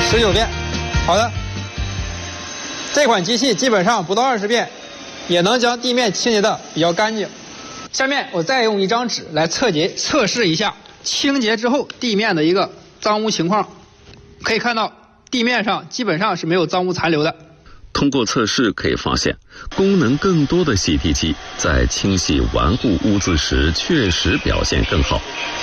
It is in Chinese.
19遍。好的，这款机器基本上不到20遍，也能将地面清洁的比较干净。下面我再用一张纸来测试一下清洁之后地面的一个脏污情况。可以看到地面上基本上是没有脏污残留的。 通过测试可以发现，功能更多的洗涤机在清洗顽固污渍时确实表现更好。